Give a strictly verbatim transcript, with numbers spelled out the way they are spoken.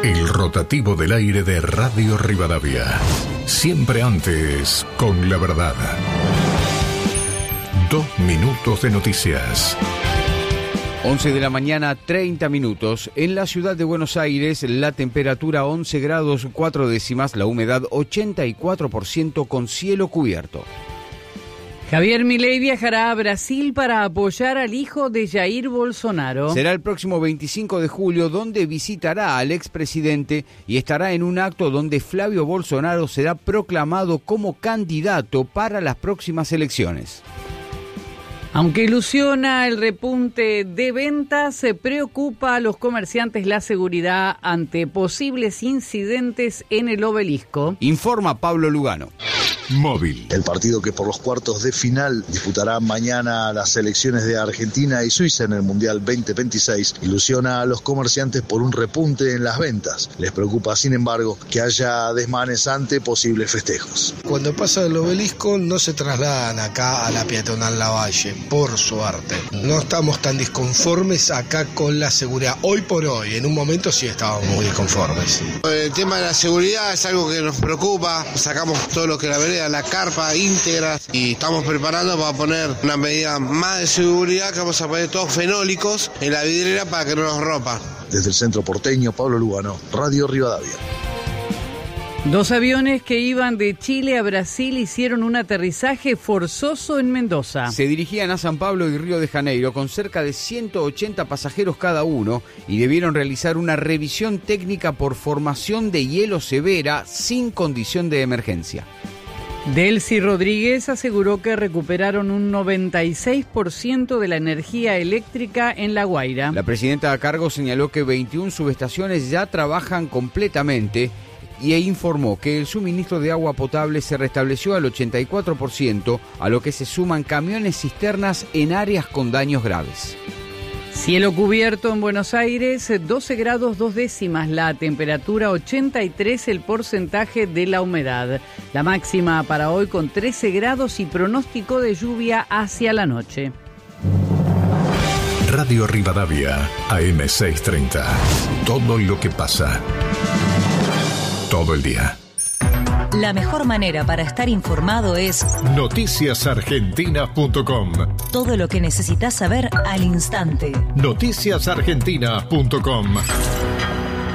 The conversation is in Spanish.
El rotativo del aire de Radio Rivadavia. Siempre antes, con la verdad. Dos minutos de noticias. once de la mañana, treinta minutos. En la ciudad de Buenos Aires, la temperatura once grados cuatro décimas, la humedad ochenta y cuatro por ciento con cielo cubierto. Javier Milei viajará a Brasil para apoyar al hijo de Jair Bolsonaro. Será el próximo veinticinco de julio, donde visitará al expresidente y estará en un acto donde Flavio Bolsonaro será proclamado como candidato para las próximas elecciones. Aunque ilusiona el repunte de ventas, se preocupa a los comerciantes la seguridad ante posibles incidentes en el Obelisco. Informa Pablo Lugano. Móvil. El partido que por los cuartos de final disputará mañana las selecciones de Argentina y Suiza en el Mundial veinte veintiséis ilusiona a los comerciantes por un repunte en las ventas. Les preocupa, sin embargo, que haya desmanes ante posibles festejos. Cuando pasa el Obelisco no se trasladan acá a la peatonal Lavalle, por suerte. No estamos tan disconformes acá con la seguridad. Hoy por hoy, en un momento sí estábamos muy disconformes. El tema de la seguridad es algo que nos preocupa. Sacamos todo lo que la vereda, la carpa íntegra, y estamos preparando para poner una medida más de seguridad, que vamos a poner todos fenólicos en la vidriera para que no nos rompan. Desde el centro porteño, Pablo Lugano, Radio Rivadavia. Dos aviones que iban de Chile a Brasil hicieron un aterrizaje forzoso en Mendoza. Se dirigían a San Pablo y Río de Janeiro con cerca de ciento ochenta pasajeros cada uno y debieron realizar una revisión técnica por formación de hielo severa sin condición de emergencia. Delcy Rodríguez aseguró que recuperaron un noventa y seis por ciento de la energía eléctrica en La Guaira. La presidenta a cargo señaló que veintiuna subestaciones ya trabajan completamente y informó que el suministro de agua potable se restableció al ochenta y cuatro por ciento, a lo que se suman camiones cisternas en áreas con daños graves. Cielo cubierto en Buenos Aires, doce grados dos décimas, la temperatura ochenta y tres el porcentaje de la humedad. La máxima para hoy con trece grados y pronóstico de lluvia hacia la noche. Radio Rivadavia, A M seiscientos treinta. Todo lo que pasa. Todo el día. La mejor manera para estar informado es noticias argentinas punto com. Todo lo que necesitas saber al instante. noticias argentinas punto com.